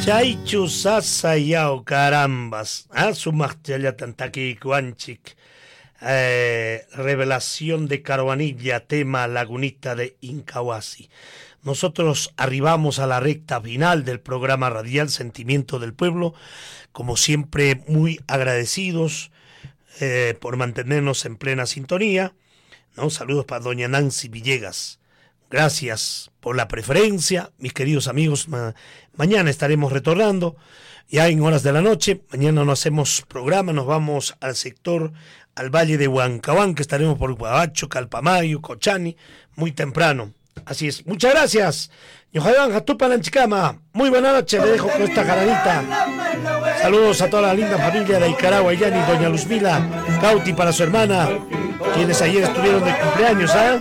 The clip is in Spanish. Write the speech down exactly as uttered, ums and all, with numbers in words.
Chaychu sasayao carambas, ah, sumachaya tantaki guanchik, eh, revelación de Caruanilla, tema Lagunita de Incahuasi. Nosotros arribamos a la recta final del programa radial Sentimiento del Pueblo, como siempre muy agradecidos eh, por mantenernos en plena sintonía, ¿no? Saludos para doña Nancy Villegas. Gracias por la preferencia, mis queridos amigos. Ma- mañana estaremos retornando, ya en horas de la noche. Mañana no hacemos programa, nos vamos al sector, al valle de Huancabán, que estaremos por Guabacho, Calpamayo, Cochani, muy temprano. Así es. Muchas gracias. Yohanan Jatupalanchicama. Muy buena noche, le dejo con esta jaranita. Saludos a toda la linda familia de Icaragua, Yani, doña Luzmila, Cauti para su hermana, quienes ayer estuvieron de cumpleaños, ¿ah?